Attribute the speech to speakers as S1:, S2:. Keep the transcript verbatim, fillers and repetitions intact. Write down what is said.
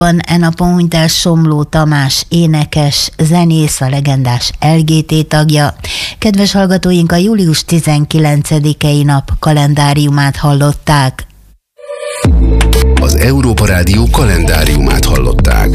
S1: E napon hunyt el Somló Tamás, énekes, zenész, a legendás el gé té tagja. Kedves hallgatóink, a július tizenkilencedikei nap kalendáriumát hallották.
S2: Az Európa Rádió kalendáriumát hallották.